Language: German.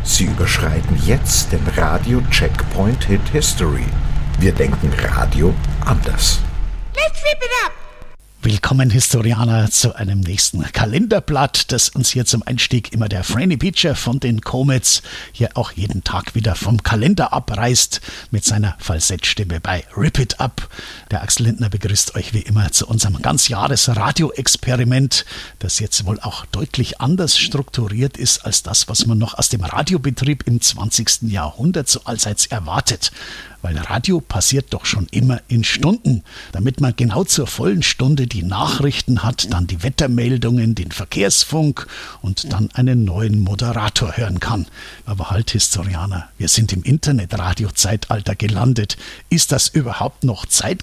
Sie überschreiten jetzt den Radio-Checkpoint Hit History. Wir denken Radio anders. Let's rip it up! Willkommen Historianer zu einem nächsten Kalenderblatt, das uns hier zum Einstieg immer der Franny Beecher von den Comets hier auch jeden Tag wieder vom Kalender abreißt mit seiner Falsettstimme bei Rip It Up. Der Axel Lindner begrüßt euch wie immer zu unserem Ganzjahres-Radio-Experiment, das jetzt wohl auch deutlich anders strukturiert ist als das, was man noch aus dem Radiobetrieb im 20. Jahrhundert so allseits erwartet. Weil Radio passiert doch schon immer in Stunden, damit man genau zur vollen Stunde die Nachrichten hat, dann die Wettermeldungen, den Verkehrsfunk und dann einen neuen Moderator hören kann. Aber halt, Historianer, wir sind im Internetradio-Zeitalter gelandet. Ist das überhaupt noch zeitgemäß?